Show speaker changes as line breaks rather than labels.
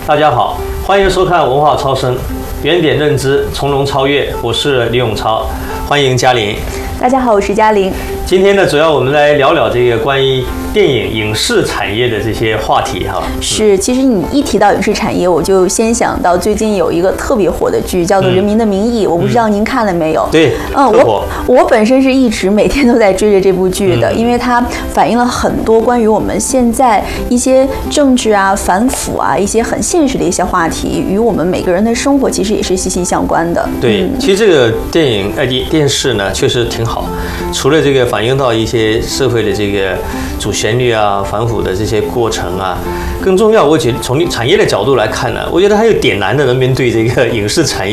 大家好，欢迎收看文化超声，原点认知，从容超越。我是李永超，欢迎嘉玲。
大家好，我是嘉玲。
今天呢，主要我们来聊聊这个关于电影影视产业的这些话题哈。
是，其实你一提到影视产业，我就先想到最近有一个特别火的剧，叫做《人民的名义》，我不知道您看了没有？
对，
我本身是一直每天都在追着这部剧的，因为它反映了很多关于我们现在一些政治啊、反腐啊一些很现实的一些话题，与我们每个人的生活其实也是息息相关的。
对，其实这个电视呢，确实挺好，除了这个反映到一些社会的这个主旋律啊、反腐的这些过程啊，更重要，我觉得从产业的角度来看呢，我觉得还有点燃了人们对这个影视产业